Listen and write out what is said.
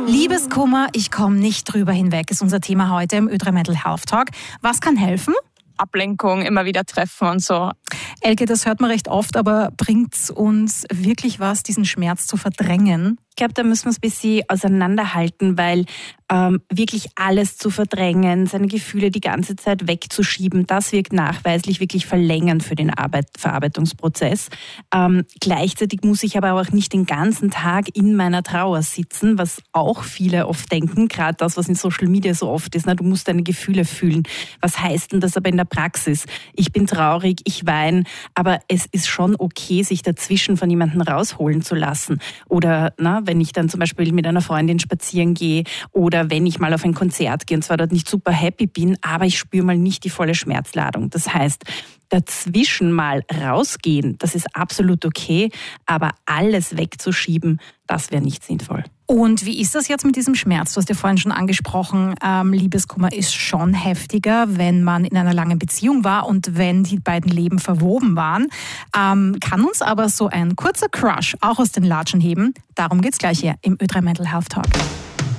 Liebeskummer, ich komme nicht drüber hinweg, ist unser Thema heute im Ö3 Mental Health Talk. Was kann helfen? Ablenkung, immer wieder treffen und so. Elke, das hört man recht oft, aber bringt es uns wirklich was, diesen Schmerz zu verdrängen? Ich glaube, da müssen wir es ein bisschen auseinanderhalten, weil wirklich alles zu verdrängen, seine Gefühle die ganze Zeit wegzuschieben, das wirkt nachweislich wirklich verlängern für den Verarbeitungsprozess. Gleichzeitig muss ich aber auch nicht den ganzen Tag in meiner Trauer sitzen, was auch viele oft denken, gerade das, was in Social Media so oft ist, du musst deine Gefühle fühlen. Was heißt denn das aber in der Praxis? Ich bin traurig, ich weine, aber es ist schon okay, sich dazwischen von jemandem rausholen zu lassen. Oder wenn ich dann zum Beispiel mit einer Freundin spazieren gehe oder wenn ich mal auf ein Konzert gehe und zwar dort nicht super happy bin, aber ich spüre mal nicht die volle Schmerzladung. Das heißt, dazwischen mal rausgehen, das ist absolut okay, aber alles wegzuschieben, das wäre nicht sinnvoll. Und wie ist das jetzt mit diesem Schmerz? Du hast ja vorhin schon angesprochen, Liebeskummer ist schon heftiger, wenn man in einer langen Beziehung war und wenn die beiden Leben verwoben waren. Kann uns aber so ein kurzer Crush auch aus den Latschen heben? Darum geht's gleich hier im Ö3 Mental Health Talk.